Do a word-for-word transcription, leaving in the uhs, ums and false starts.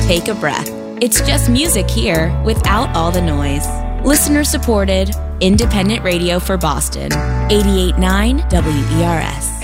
take a breath. It's just music here without all the noise. Listener supported, independent radio for Boston. eighty-eight point nine W E R S.